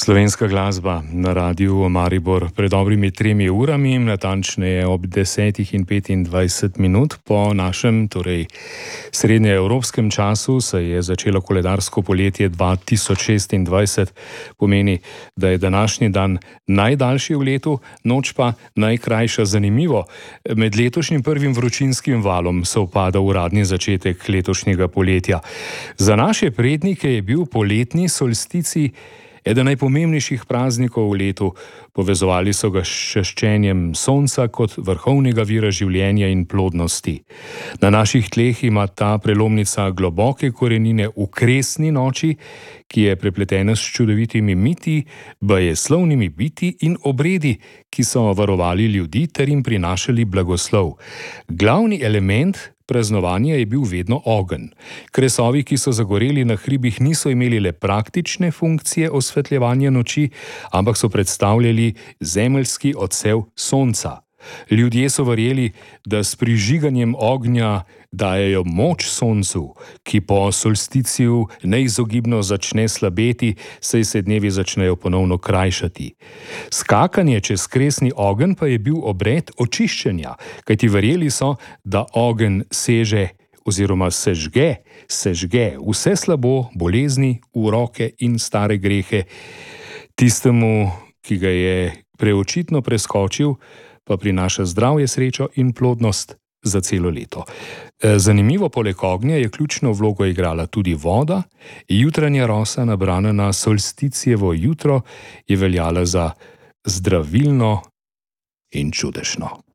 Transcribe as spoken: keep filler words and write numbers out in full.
Slovenska glasba na Radiu Maribor pred dobrimi tremi urami, natančneje ob desetih in petindvajset minut po našem, torej srednjeevropskem času, se je začelo koledarsko poletje dva tisoč šestindvajset, pomeni, da je današnji dan najdaljši v letu, noč pa najkrajša. Zanimivo, med letošnjim prvim vročinskim valom sovpada uradni začetek letošnjega poletja. Za naše prednike je bil poletni solsticij eden najpomembnejših praznikov v letu. Povezovali so ga s čaščenjem sonca kot vrhovnega vira življenja in plodnosti. Na naših tleh ima ta prelomnica globoke korenine v kresni noči, ki je prepletena s čudovitimi miti, bajeslovnimi biti in obredi, ki so varovali ljudi ter jim prinašali blagoslov. Glavni element praznovanja je bil vedno ogenj. Kresovi, ki so zagoreli na hribih, niso imeli le praktične funkcije osvetljevanja noči, ampak so predstavljali zemeljski odsev sonca. Ljudje so verjeli, da s prižiganjem ognja dajejo moč soncu, ki po solsticiju neizogibno začne slabeti, saj se dnevi začnejo ponovno krajšati. Skakanje čez kresni ogenj pa je bil obred očiščenja, kajti verjeli so, da ogenj seže oziroma sežge, sežge vse slabo, bolezni, uroke in stare grehe. Tistemu, ki ga je preočitno preskočil, pa prinaša zdravje, srečo in plodnost za celo leto. Zanimivo, poleg ognja je ključno vlogo igrala tudi voda. Jutranja rosa, nabrana na solsticijevo jutro, je veljala za zdravilno in čudežno.